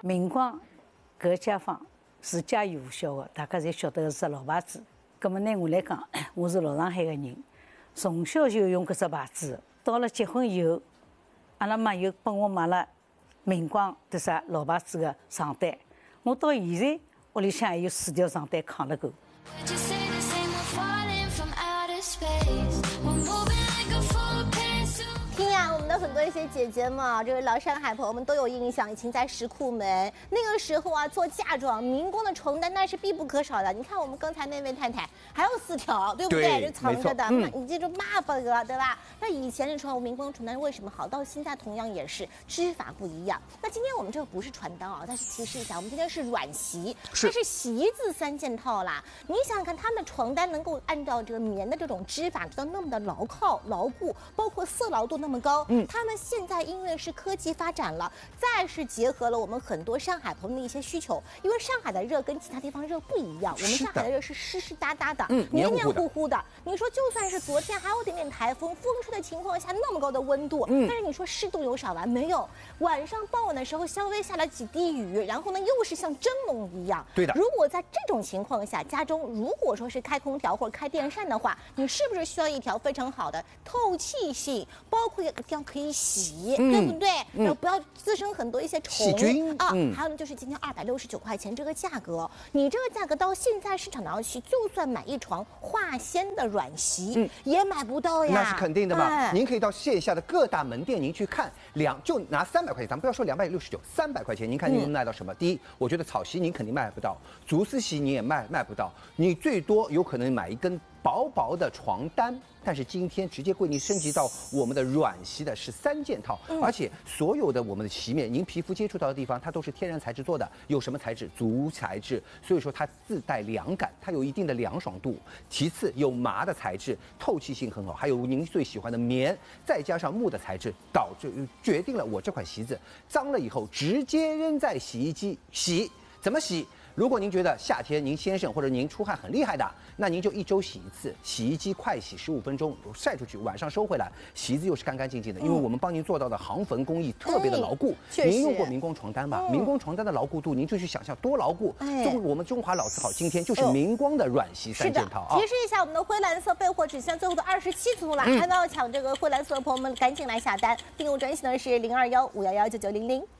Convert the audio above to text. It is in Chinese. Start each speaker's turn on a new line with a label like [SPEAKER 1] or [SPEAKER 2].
[SPEAKER 1] 明光搿街坊是家喻户晓的，大家侪晓得是老牌子。葛么呢，我来讲，我是老上海个人，从小就用搿只牌子。到了结婚以后，阿拉妈又帮我买了明光的啥老牌子个床单，我到现在屋里向还有4条床单扛了够。
[SPEAKER 2] 听呀，我们的很多一些姐姐们啊，这个老上海朋友们都有印象，以前在石库门那个时候啊，做嫁妆，明光的床单那是必不可少的。你看我们刚才那位太太还有4条，对不对？就藏着的，你这就骂不得，对吧？那以前的床明光床单为什么好？到现在同样也是织法不一样。那今天我们这个不是传单啊，但是提示一下，我们今天是软席，它是席子3件套啦。你想想看，他们床单能够按照这个棉的这种织法，知道那么的牢靠、牢固，包括色牢度那么高。他们现在因为是科技发展了，再是结合了我们很多上海朋友的一些需求，因为上海的热跟其他地方热不一样，我们上海的热是湿湿哒哒的，黏黏糊糊的。你说就算是昨天还有点点台风，风吹的情况下那么高的温度，但是你说湿度有少完没有？晚上傍晚的时候稍微下了几滴雨，然后呢又是像蒸笼一样。
[SPEAKER 3] 对的。
[SPEAKER 2] 如果在这种情况下，家中如果说是开空调或者开电扇的话，你是不是需要一条非常好的透气性，包括这样可以洗，对不对？然后不要滋生很多一些虫
[SPEAKER 3] 细菌
[SPEAKER 2] 啊。还有呢，就是今天269块钱这个价格，你这个价格到现在市场上去，就算买一床化纤的软席，也买不到呀。
[SPEAKER 3] 那是肯定的嘛。您可以到线下的各大门店您去看，就拿300块钱，咱们不要说269，300块钱，您看您能卖到什么？第一，我觉得草席您肯定卖不到，竹丝席你也卖不到，你最多有可能买一根薄薄的床单。但是今天直接为您升级到我们的软席的是3件套，而且所有的我们的席面，您皮肤接触到的地方，它都是天然材质做的，有什么材质？竹材质，所以说它自带凉感，它有一定的凉爽度。其次有麻的材质，透气性很好，还有您最喜欢的棉，再加上木的材质，决定了我这款席子脏了以后直接扔在洗衣机洗，怎么洗？如果您觉得夏天您先生或者您出汗很厉害的，那您就1周洗1次，洗衣机快洗15分钟，晒出去，晚上收回来，席子又是干干净净的。因为我们帮您做到的航缝工艺特别的牢固。您用过明光床单吧？明光床单的牢固度，您就去想象多牢固。我们中华老字号今天就是明光的软席3件套啊。
[SPEAKER 2] 提示一下，我们的灰蓝色备货只剩最后的27组了，还没有抢这个灰蓝色的朋友们赶紧来下单。订购专线呢是021-511-9900。